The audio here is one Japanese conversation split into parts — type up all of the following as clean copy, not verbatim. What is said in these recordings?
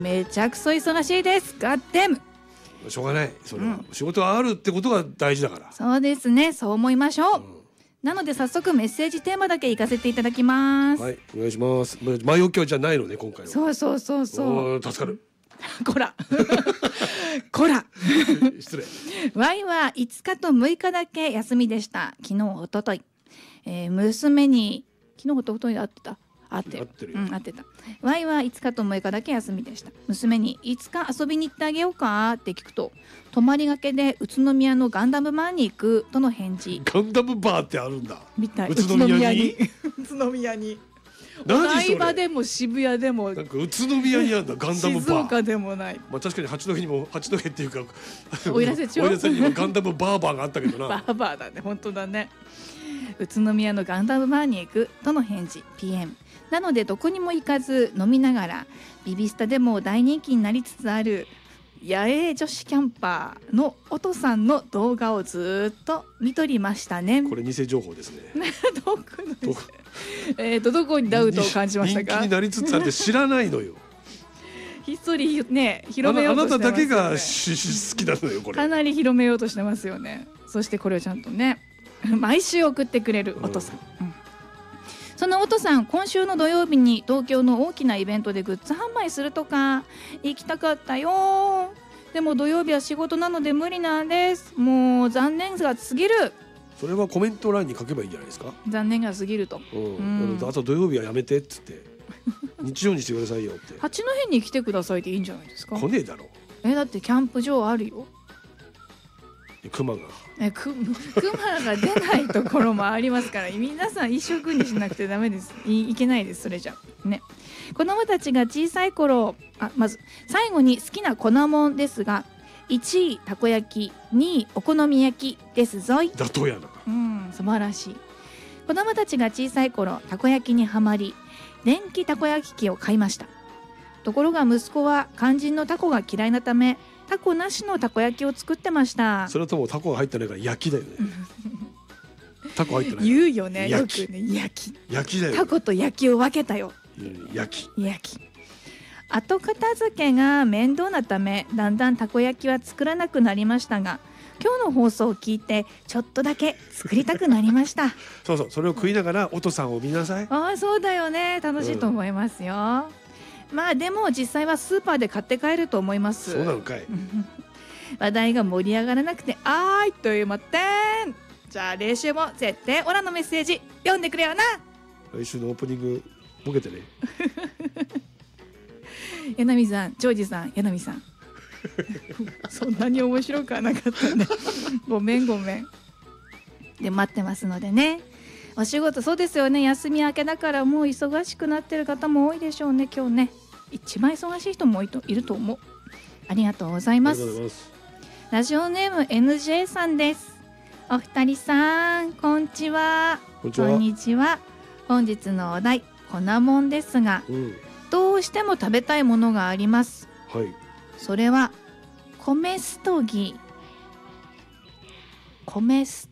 めちゃくそ忙しいです。ガッデム。 しょうがない。それは、仕事があるってことが大事だから。 そうですね。そう思いましょう。なので早速メッセージテーマだけ行かせていただきます。 はい、お願いします。前置きはじゃないのね、今回は。 そうそうそうそう。 助かる。 こらこら失礼。 ワイは5日と6日だけ休みでした。昨日おととい、娘に昨日おととい会ってた。合ってる。合ってた。ワイは5日と6日だけ休みでした。娘にいつか遊びに行ってあげようかって聞くと、泊まりがけで宇都宮のガンダムバーに行くとの返事。 ガンダムバーってあるんだ。 みたい。 宇都宮に宇都宮にお台場でも渋谷でもなんか宇都宮にあるんだ。ガンダムバー。 静岡でもない。 まあ確かに八戸にも、八戸っていうか奥入瀬町にもガンダムバーがあったけどな。 バーだね。本当だね。宇都宮のガンダムバーに行くとの返事 PM。 なのでどこにも行かず飲みながら、ビビスタでも大人気になりつつある野営女子キャンパーのおとさんの動画をずっと見とりましたね。 これ偽情報ですね。 どこにダウトを感じましたか。 人気になりつつあって知らないのよ。 ひっそりね、広めようとしてますよね。 あなただけが好きなのよこれ。 かなり広めようとしてますよね。そしてこれをちゃんとね毎週送ってくれるおとさん、そのおとさん、今週の土曜日に東京の大きなイベントでグッズ販売するとか。行きたかったよ。でも土曜日は仕事なので無理なんです。もう残念が過ぎる。 それはコメント欄に書けばいいんじゃないですか。 残念が過ぎると、 あと土曜日はやめてっつって日曜にしてくださいよって。 八戸に来てくださいでいいんじゃないですか。 来ねえだろ。 だってキャンプ場あるよ。 クマがが出ないところもありますから、皆さん一生懸命しなくてダメです。いけないです。それじゃね。子供たちが小さい頃、まず最後に好きな粉もんですが、1位たこ焼き、2位お好み焼きですぞい。 妥当やな。 素晴らしい。子供たちが小さい頃、たこ焼きにはまり電気たこ焼き器を買いました。ところが息子は肝心のタコが嫌いなため、タコなしのたこ焼きを作ってました。 それともタコが入ってないから焼きだよね。タコ入ってない。 言うよね。よくね、焼きだよ。 タコと焼きを分けたよ。 焼き。 後片付けが面倒なため、だんだんたこ焼きは作らなくなりましたが、今日の放送を聞いてちょっとだけ作りたくなりました。 そう、それを食いながらおとさんを見なさい。 そうだよね。楽しいと思いますよ。でも実際はスーパーで買って帰ると思います。 そうなのかい。 話題が盛り上がらなくてというまってん。じゃあ来週も絶対オラのメッセージ読んでくれよな。 来週のオープニングボケてね。 柳さん、長司さん、柳さんそんなに面白くはなかったねごめんで待ってますのでね。お仕事、そうですよね。休み明けだからもう忙しくなってる方も多いでしょうね。今日ね、一番忙しい人もいると思う。ありがとうございます。ラジオネーム NJ さんです。お二人さん、こんにちは。こんにちは。本日のお題、粉もんですが、どうしても食べたいものがあります。それは米すとぎ。豆し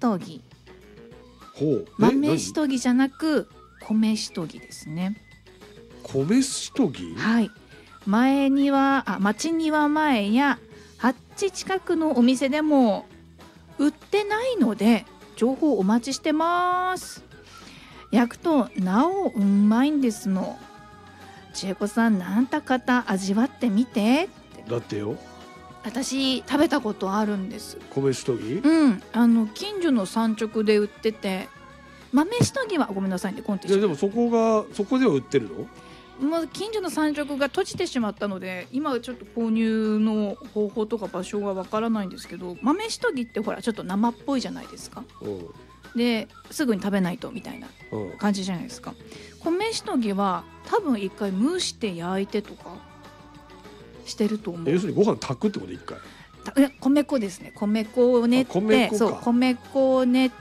とぎじゃなく米しとぎですね。 米しとぎ。 町庭前やハッチ近くのお店でも売ってないので情報お待ちしてます。焼くとなおうまいんですの。千恵子さん、なんた方味わってみて。 だってよ、 私食べたことあるんです。 米しとぎ。 近所の産直で売ってて、豆しとぎはごめんなさいね、コンティション。 でもそこでは売ってるの？ もう近所の産直が閉じてしまったので、今はちょっと購入の方法とか場所がわからないんですけど、豆しとぎってほらちょっと生っぽいじゃないですか。ですぐに食べないとみたいな感じじゃないですか。米しとぎは多分一回蒸して焼いてとかしてると思う。 要するにご飯炊くってこと一回。 米粉ですね。米粉を練って、米粉を練って、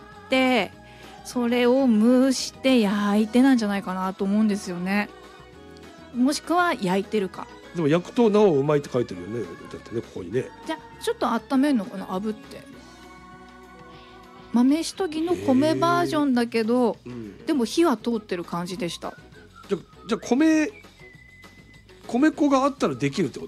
それを蒸して焼いてなんじゃないかなと思うんですよね。もしくは焼いてるか。 でも焼くとなおうまいって書いてるよね。だってね、ここにね。 じゃあちょっと温めるのかな、炙って。豆しとぎの米バージョンだけど、でも火は通ってる感じでした。 じゃあ米米粉があったらできるってこ